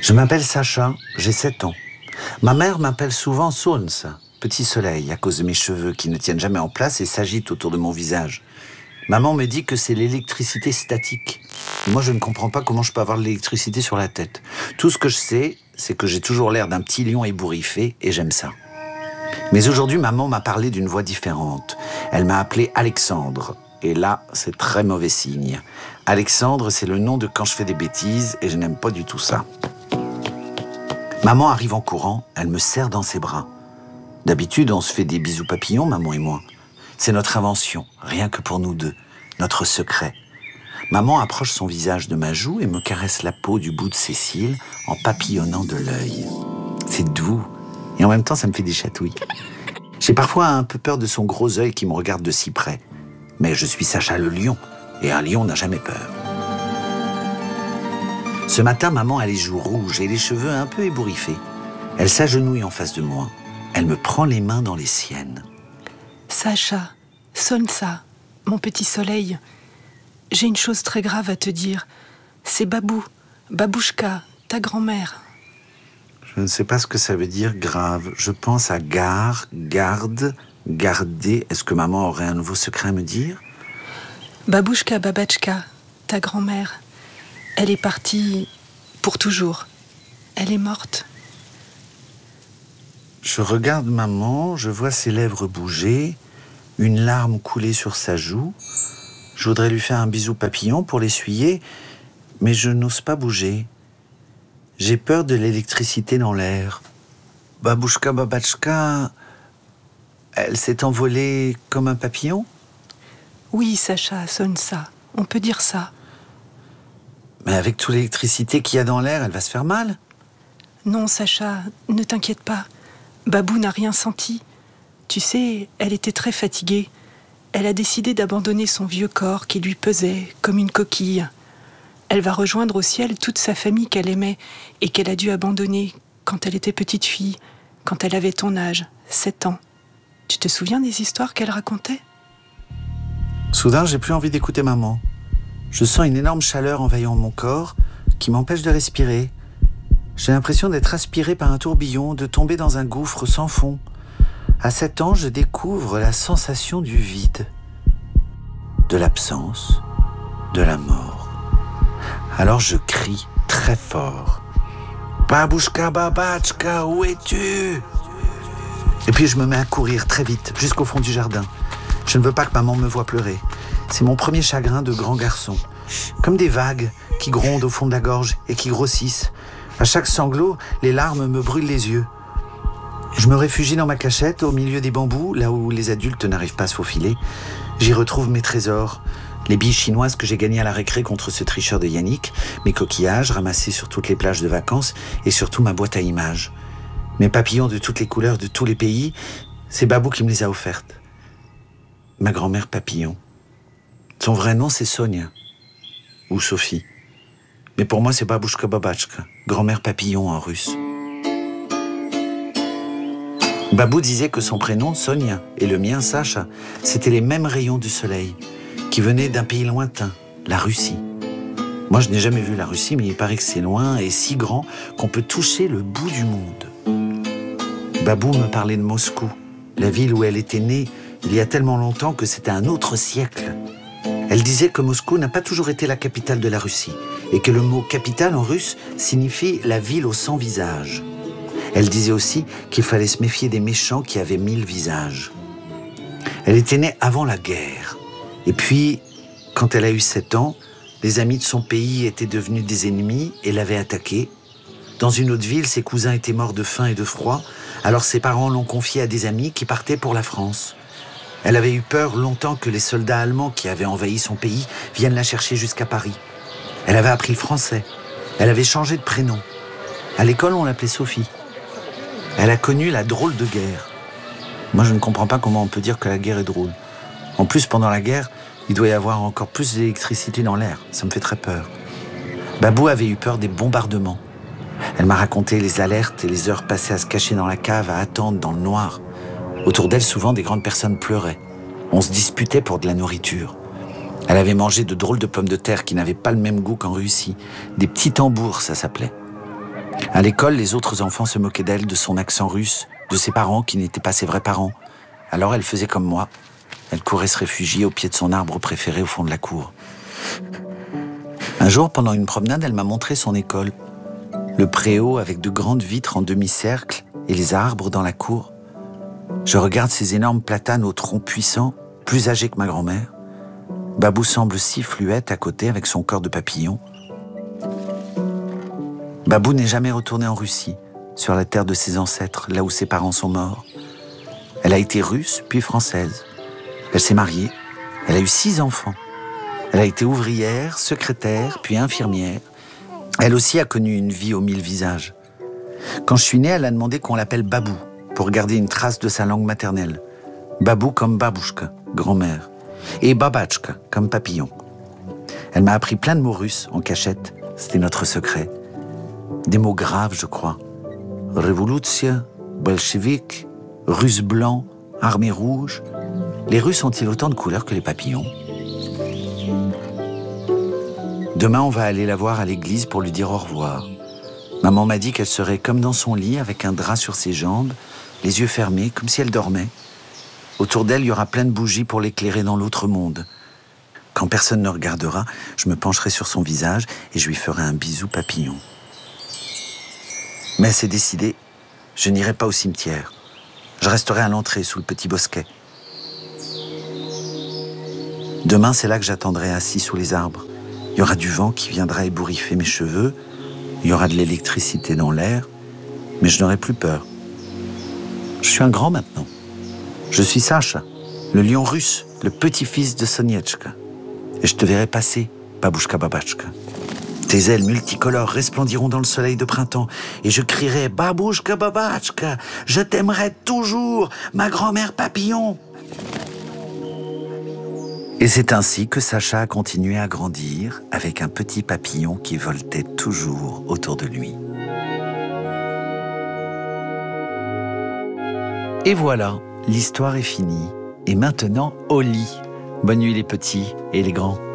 Je m'appelle Sacha, j'ai 7 ans. Ma mère m'appelle souvent Sons, petit soleil, à cause de mes cheveux qui ne tiennent jamais en place et s'agitent autour de mon visage. Maman me dit que c'est l'électricité statique. Moi, je ne comprends pas comment je peux avoir de l'électricité sur la tête. Tout ce que je sais, c'est que j'ai toujours l'air d'un petit lion ébouriffé et j'aime ça. Mais aujourd'hui, maman m'a parlé d'une voix différente. Elle m'a appelé Alexandre. Et là, c'est très mauvais signe. Alexandre, c'est le nom de quand je fais des bêtises et je n'aime pas du tout ça. Maman arrive en courant, elle me serre dans ses bras. D'habitude, on se fait des bisous papillons, maman et moi. C'est notre invention, rien que pour nous deux, notre secret. Maman approche son visage de ma joue et me caresse la peau du bout de ses cils en papillonnant de l'œil. C'est doux et en même temps, ça me fait des chatouilles. J'ai parfois un peu peur de son gros œil qui me regarde de si près. Mais je suis Sacha le lion et un lion n'a jamais peur. Ce matin, maman a les joues rouges et les cheveux un peu ébouriffés. Elle s'agenouille en face de moi. Elle me prend les mains dans les siennes. Sacha, sonne ça, mon petit soleil. J'ai une chose très grave à te dire. C'est Babou, Babouchka, ta grand-mère. Je ne sais pas ce que ça veut dire grave. Je pense à gare, garde, garder. Est-ce que maman aurait un nouveau secret à me dire ? Babouchka, Babachka, ta grand-mère. Elle est partie pour toujours. Elle est morte. Je regarde maman, je vois ses lèvres bouger, une larme couler sur sa joue. Je voudrais lui faire un bisou papillon pour l'essuyer, mais je n'ose pas bouger. J'ai peur de l'électricité dans l'air. Babouchka, Babachka, elle s'est envolée comme un papillon ? Oui, Sacha, sonne ça. On peut dire ça. Mais avec toute l'électricité qu'il y a dans l'air, elle va se faire mal ? Non, Sacha, ne t'inquiète pas. Babou n'a rien senti. Tu sais, elle était très fatiguée. Elle a décidé d'abandonner son vieux corps qui lui pesait comme une coquille. Elle va rejoindre au ciel toute sa famille qu'elle aimait et qu'elle a dû abandonner quand elle était petite fille, quand elle avait ton âge, 7 ans. Tu te souviens des histoires qu'elle racontait ? Soudain, j'ai plus envie d'écouter maman. Je sens une énorme chaleur envahissant mon corps qui m'empêche de respirer. J'ai l'impression d'être aspiré par un tourbillon, de tomber dans un gouffre sans fond. À 7 ans, je découvre la sensation du vide, de l'absence, de la mort. Alors je crie très fort. « Babouchka, Babachka, où es-tu » Et puis je me mets à courir très vite jusqu'au fond du jardin. Je ne veux pas que maman me voie pleurer. C'est mon premier chagrin de grand garçon. Comme des vagues qui grondent au fond de la gorge et qui grossissent. À chaque sanglot, les larmes me brûlent les yeux. Je me réfugie dans ma cachette, au milieu des bambous, là où les adultes n'arrivent pas à se faufiler. J'y retrouve mes trésors, les billes chinoises que j'ai gagnées à la récré contre ce tricheur de Yannick, mes coquillages ramassés sur toutes les plages de vacances et surtout ma boîte à images. Mes papillons de toutes les couleurs, de tous les pays, c'est Babou qui me les a offertes. Ma grand-mère papillon. Son vrai nom, c'est Sonia. Ou Sophie. Mais pour moi, c'est Babouchka Babachka, grand-mère papillon en russe. Babou disait que son prénom, Sonia, et le mien, Sacha, c'était les mêmes rayons du soleil, qui venaient d'un pays lointain, la Russie. Moi, je n'ai jamais vu la Russie, mais il paraît que c'est loin et si grand qu'on peut toucher le bout du monde. Babou me parlait de Moscou, la ville où elle était née il y a tellement longtemps que c'était un autre siècle. Elle disait que Moscou n'a pas toujours été la capitale de la Russie et que le mot « capitale » en russe signifie « la ville aux 100 visages ». Elle disait aussi qu'il fallait se méfier des méchants qui avaient 1000 visages. Elle était née avant la guerre. Et puis, quand elle a eu 7 ans, les amis de son pays étaient devenus des ennemis et l'avaient attaquée. Dans une autre ville, ses cousins étaient morts de faim et de froid, alors ses parents l'ont confiée à des amis qui partaient pour la France. Elle avait eu peur longtemps que les soldats allemands qui avaient envahi son pays viennent la chercher jusqu'à Paris. Elle avait appris le français. Elle avait changé de prénom. À l'école, on l'appelait Sophie. Elle a connu la drôle de guerre. Moi, je ne comprends pas comment on peut dire que la guerre est drôle. En plus, pendant la guerre, il doit y avoir encore plus d'électricité dans l'air. Ça me fait très peur. Babou avait eu peur des bombardements. Elle m'a raconté les alertes et les heures passées à se cacher dans la cave, à attendre dans le noir. Autour d'elle, souvent, des grandes personnes pleuraient. On se disputait pour de la nourriture. Elle avait mangé de drôles de pommes de terre qui n'avaient pas le même goût qu'en Russie. Des petits tambours, ça s'appelait. À l'école, les autres enfants se moquaient d'elle, de son accent russe, de ses parents qui n'étaient pas ses vrais parents. Alors elle faisait comme moi. Elle courait se réfugier au pied de son arbre préféré au fond de la cour. Un jour, pendant une promenade, elle m'a montré son école. Le préau avec de grandes vitres en demi-cercle et les arbres dans la cour. Je regarde ces énormes platanes au tronc puissant, plus âgés que ma grand-mère. Babou semble si fluette à côté avec son corps de papillon. Babou n'est jamais retournée en Russie, sur la terre de ses ancêtres, là où ses parents sont morts. Elle a été russe, puis française. Elle s'est mariée, elle a eu 6 enfants. Elle a été ouvrière, secrétaire, puis infirmière. Elle aussi a connu une vie aux 1000 visages. Quand je suis né, elle a demandé qu'on l'appelle Babou, pour garder une trace de sa langue maternelle. Babou comme babouchka, grand-mère, et babatchka comme papillon. Elle m'a appris plein de mots russes en cachette, c'était notre secret. Des mots graves, je crois. Révolution, bolchevique, russe blanc, armée rouge. Les Russes ont-ils autant de couleurs que les papillons ? Demain, on va aller la voir à l'église pour lui dire au revoir. Maman m'a dit qu'elle serait comme dans son lit, avec un drap sur ses jambes, les yeux fermés, comme si elle dormait. Autour d'elle, il y aura plein de bougies pour l'éclairer dans l'autre monde. Quand personne ne regardera, je me pencherai sur son visage et je lui ferai un bisou papillon. Mais c'est décidé, je n'irai pas au cimetière. Je resterai à l'entrée, sous le petit bosquet. Demain, c'est là que j'attendrai assis sous les arbres. Il y aura du vent qui viendra ébouriffer mes cheveux. Il y aura de l'électricité dans l'air. Mais je n'aurai plus peur. Je suis un grand maintenant. Je suis Sacha, le lion russe, le petit-fils de Sonietchka. Et je te verrai passer, babouchka babachka. Tes ailes multicolores resplendiront dans le soleil de printemps. Et je crierai « Babouchka babachka, je t'aimerai toujours, ma grand-mère papillon !» Et c'est ainsi que Sacha a continué à grandir avec un petit papillon qui voltait toujours autour de lui. Et voilà, l'histoire est finie. Et maintenant, au lit. Bonne nuit les petits et les grands.